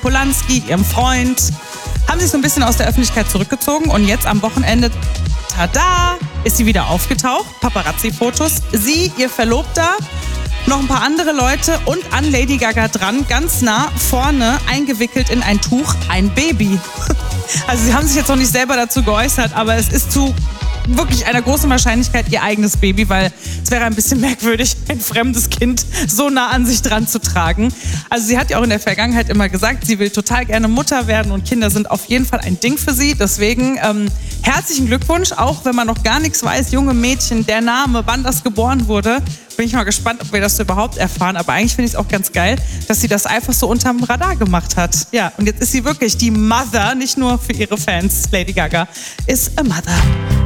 Polanski, ihrem Freund, haben sich so ein bisschen aus der Öffentlichkeit zurückgezogen und jetzt am Wochenende, tada, ist sie wieder aufgetaucht. Paparazzi-Fotos. Sie, ihr Verlobter, noch ein paar andere Leute und an Lady Gaga dran, ganz nah vorne eingewickelt in ein Tuch, ein Baby. Also sie haben sich jetzt noch nicht selber dazu geäußert, aber es ist zu wirklich einer großen Wahrscheinlichkeit ihr eigenes Baby, weil es wäre ein bisschen merkwürdig, ein fremdes Kind so nah an sich dran zu tragen. Also sie hat ja auch in der Vergangenheit immer gesagt, sie will total gerne Mutter werden und Kinder sind auf jeden Fall ein Ding für sie. Deswegen herzlichen Glückwunsch, auch wenn man noch gar nichts weiß, junge Mädchen, der Name, wann das geboren wurde. Bin ich mal gespannt, ob wir das überhaupt erfahren. Aber eigentlich finde ich es auch ganz geil, dass sie das einfach so unterm Radar gemacht hat. Ja, und jetzt ist sie wirklich die Mother, nicht nur für ihre Fans. Lady Gaga is a mother.